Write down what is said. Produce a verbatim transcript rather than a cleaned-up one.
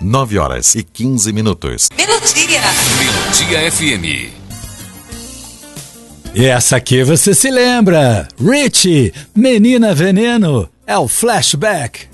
nove horas e quinze minutos. Melodia. Melodia F M. E essa aqui você se lembra. Richie, Menina Veneno, é o Flashback.